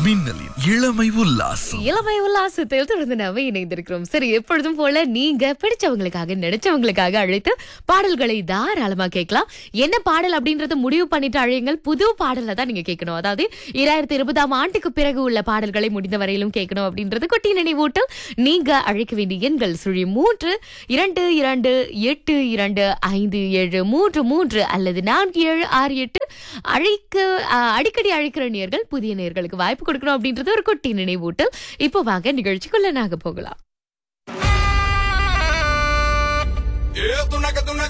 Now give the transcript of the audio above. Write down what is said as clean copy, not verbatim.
மின்னலின் இளமை உல்லாசம். இளமை உல்லாசத்தில் தொடர்ந்து நாம இணைந்திருக்கிறோம். சரி, எப்பொழுதும் போல நீங்க பிடிச்சவங்களுக்காக நினைச்சவங்களுக்காக அழைத்து பாடல்களை தாராளமா கேட்கலாம். என்ன பாடல் அப்படின்றத முடிவு பண்ணிட்டு அழையுங்கள். புது பாடலை தான் நீங்க கேட்கணும். அதாவது 2020ஆம் ஆண்டுக்கு பிறகு உள்ள பாடல்களை முடிந்த வரையிலும் கேட்கணும் அப்படின்றது குட்டி நினைவூட்டல். நீங்க அழைக்க வேண்டிய எண்கள் 33228257333 அல்லது 4768. அடிக்கடி அழைக்கிற நேர்கள் புதிய நேர்களுக்கு வாய்ப்பு கொடுக்கணும் அப்படின்றது ஒரு குட்டி நினைவூட்டல். இப்போ வாங்க நிகழ்ச்சிக்குள்ள நாங்க போகலாம்.